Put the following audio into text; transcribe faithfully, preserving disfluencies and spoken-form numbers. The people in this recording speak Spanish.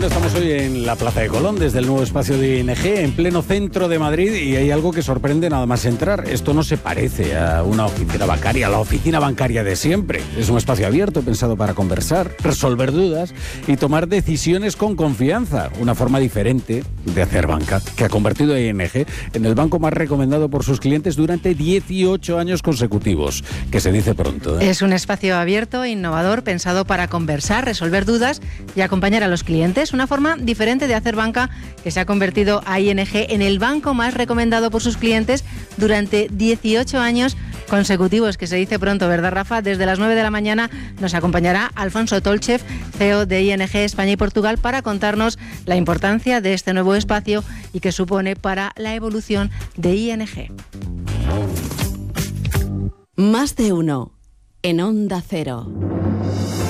Fernando, estamos hoy en la Plaza de Colón, desde el nuevo espacio de I N G, en pleno centro de Madrid, y hay algo que sorprende nada más entrar. Esto no se parece a una oficina bancaria, a la oficina bancaria de siempre. Es un espacio abierto, pensado para conversar, resolver dudas y tomar decisiones con confianza. Una forma diferente de hacer banca, que ha convertido a I N G en el banco más recomendado por sus clientes durante dieciocho años consecutivos, que se dice pronto, ¿eh? Es un espacio abierto, innovador, pensado para conversar, resolver dudas y acompañar a los clientes. Una forma diferente de hacer banca que se ha convertido a I N G en el banco más recomendado por sus clientes durante dieciocho años consecutivos, que se dice pronto, ¿verdad, Rafa? Desde las nueve de la mañana nos acompañará Alfonso Tolchev, C E O de I N G España y Portugal, para contarnos la importancia de este nuevo espacio y qué supone para la evolución de I N G. Más de uno en Onda Cero.